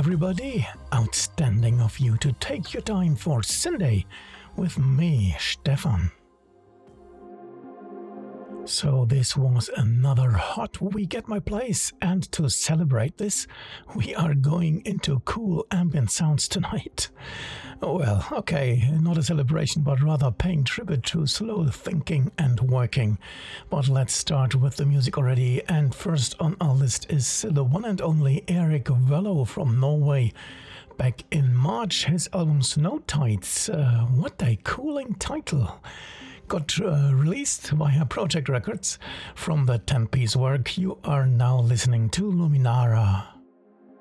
everybody. Outstanding of you to take your time for Sunday with me, Stefan. So this was another hot week at my place, and to celebrate this, we are going into cool ambient sounds tonight. Well, okay, not a celebration, but rather paying tribute to slow thinking and working. But let's start with the music already, and first on our list is the one and only Erik Vøllo from Norway. Back in March, his album Snow Tides, what a cooling title, got released via Project Records. From the 10-piece work, you are now listening to Luminara.